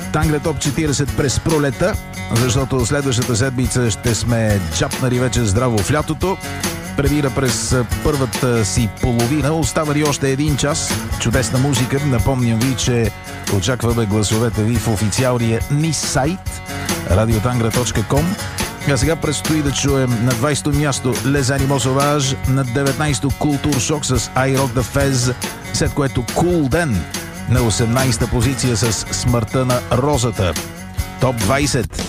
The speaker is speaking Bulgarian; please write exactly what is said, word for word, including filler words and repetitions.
Тангра Топ четиридесет през пролета, защото следващата седмица ще сме джапнали вече здраво в лятото. Премира през първата си половина. Остава ли още един час чудесна музика. Напомням ви, че очакваме гласовете ви в официалния ни сайт радиотангра точка ком. А сега предстои да чуем на двайсето място Les Animaux Sauvages, на деветнайсето Култур Шок с I Rock the Fez, след което Cool Den на осемнайсета позиция с Смъртта на розата. Топ двайсет.